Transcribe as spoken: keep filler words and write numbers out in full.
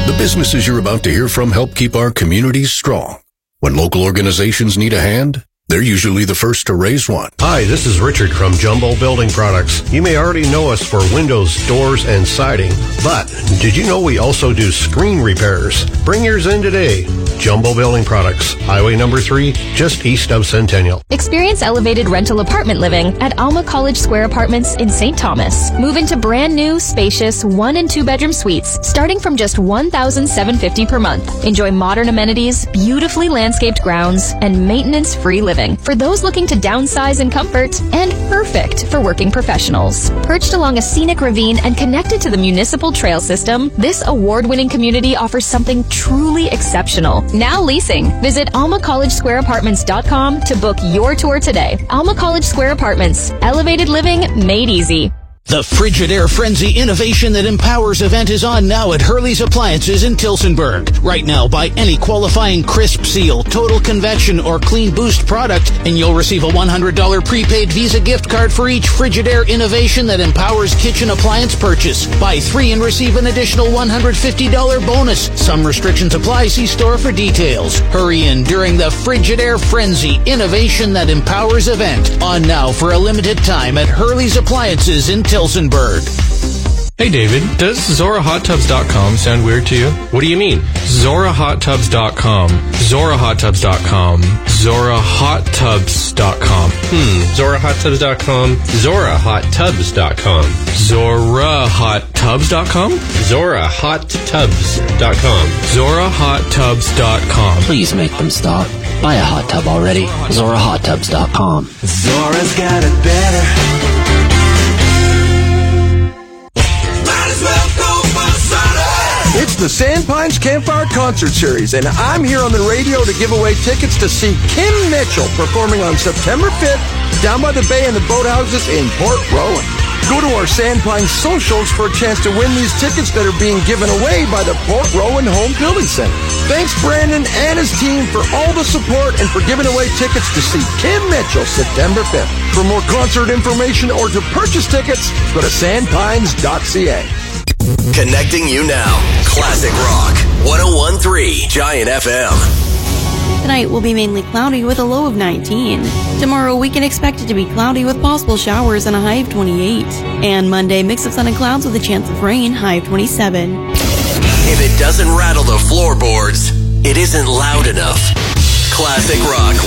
The businesses you're about to hear from help keep our communities strong. When local organizations need a hand, they're usually the first to raise one. Hi, this is Richard from Jumbo Building Products. You may already know us for windows, doors, and siding, but did you know we also do screen repairs? Bring yours in today. Jumbo Building Products, Highway number three, just east of Centennial. Experience elevated rental apartment living at Alma College Square Apartments in Saint Thomas. Move into brand new, spacious, one and two bedroom suites starting from just one thousand seven hundred fifty dollars per month. Enjoy modern amenities, beautifully landscaped grounds, and maintenance-free living for those looking to downsize in comfort, and perfect for working professionals. Perched along a scenic ravine and connected to the municipal trail system, this award-winning community offers something truly exceptional. Now leasing. Visit alma college square apartments dot com to book your tour today. Alma College Square Apartments. Elevated living made easy. The Frigidaire Frenzy innovation that empowers event is on now at Hurley's Appliances in Tillsonburg. Right now, buy any qualifying Crisp Seal, Total Convection, or Clean Boost product, and you'll receive a one hundred dollars prepaid Visa gift card for each Frigidaire innovation that empowers kitchen appliance purchase. Buy three and receive an additional one hundred fifty dollars bonus. Some restrictions apply. See store for details. Hurry in during the Frigidaire Frenzy innovation that empowers event. On now for a limited time at Hurley's Appliances in Tillsonburg. Hey David, does Zora Hot Tubs dot com sound weird to you? What do you mean? Zora Hot Tubs dot com. Zora Hot Tubs dot com. Zora Hot Tubs dot com. Hmm, Zora Hot Tubs dot com. Zora Hot Tubs dot com. Zora Hot Tubs dot com? Zora Hot Tubs dot com. Zora Hot Tubs dot com. Please make them stop. Buy a hot tub already. Zora Hot Tubs dot com. Zora's got it better. It's the Sandpines Campfire Concert Series, and I'm here on the radio to give away tickets to see Kim Mitchell performing on September fifth down by the bay in the boathouses in Port Rowan. Go to our Sandpines socials for a chance to win these tickets that are being given away by the Port Rowan Home Building Center. Thanks, Brandon and his team, for all the support and for giving away tickets to see Kim Mitchell September fifth. For more concert information or to purchase tickets, go to sandpines dot c a. Connecting you now. Classic Rock. one oh one point three Giant F M. Tonight will be mainly cloudy with a low of nineteen. Tomorrow we can expect it to be cloudy with possible showers and a high of twenty-eight. And Monday, mix of sun and clouds with a chance of rain, high of twenty-seven. If it doesn't rattle the floorboards, it isn't loud enough. Classic Rock